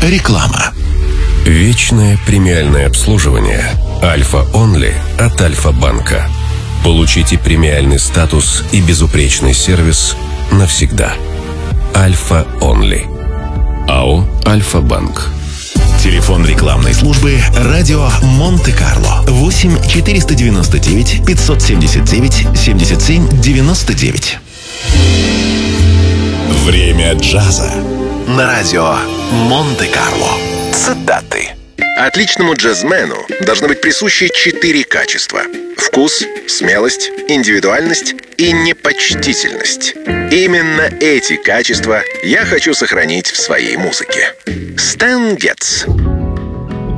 Реклама. Вечное премиальное обслуживание Альфа Онли от Альфа-банка. Получите премиальный статус и безупречный сервис навсегда. Альфа Онли. АО «Альфа-банк». Телефон рекламной службы «Радио Монте-Карло» 8 499 579 77 99. Время джаза на радио Монте-Карло. Цитаты. Отличному джазмену должны быть присущи 4 качества: вкус, смелость, индивидуальность и непочтительность. Именно эти качества я хочу сохранить в своей музыке. Стэн Гетц.